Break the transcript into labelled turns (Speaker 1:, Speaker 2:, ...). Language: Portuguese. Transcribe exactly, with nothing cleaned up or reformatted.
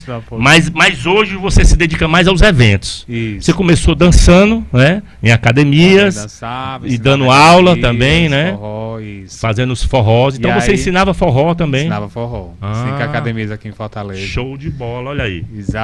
Speaker 1: Mas, mas hoje você se dedica mais aos eventos.
Speaker 2: Isso.
Speaker 1: Você começou dançando, né? Em academias.
Speaker 2: Dançava,
Speaker 1: e
Speaker 2: ensinava
Speaker 1: dando aula
Speaker 2: academias,
Speaker 1: também, né?
Speaker 2: Forró, isso.
Speaker 1: Fazendo os forrós. Então
Speaker 2: E
Speaker 1: você
Speaker 2: aí-
Speaker 1: ensinava forró também.
Speaker 2: Ensinava forró.
Speaker 1: Ah.
Speaker 2: Cinco academias aqui em Fortaleza.
Speaker 1: Show de bola, olha aí.
Speaker 2: Exato.